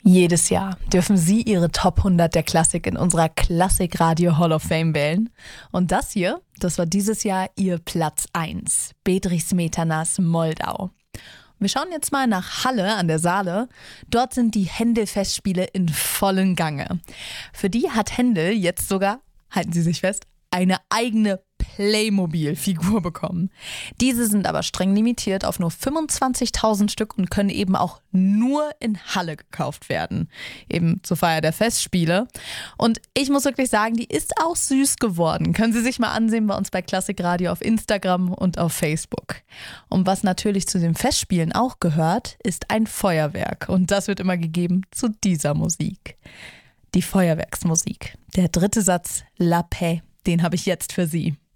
Jedes Jahr dürfen Sie Ihre Top 100 der Klassik in unserer Klassikradio Hall of Fame wählen. Und das hier, das war dieses Jahr Ihr Platz 1, Bedřich Smetanas Moldau. Wir schauen jetzt mal nach Halle an der Saale. Dort sind die Händel-Festspiele in vollem Gange. Für die hat Händel jetzt sogar, halten Sie sich fest, eine eigene Playmobil-Figur bekommen. Diese sind aber streng limitiert auf nur 25.000 Stück und können eben auch nur in Halle gekauft werden. Eben zur Feier der Festspiele. Und ich muss wirklich sagen, die ist auch süß geworden. Können Sie sich mal ansehen bei uns bei Klassikradio auf Instagram und auf Facebook. Und was natürlich zu den Festspielen auch gehört, ist ein Feuerwerk. Und das wird immer gegeben zu dieser Musik. Die Feuerwerksmusik. Der dritte Satz, La Paix, den habe ich jetzt für Sie.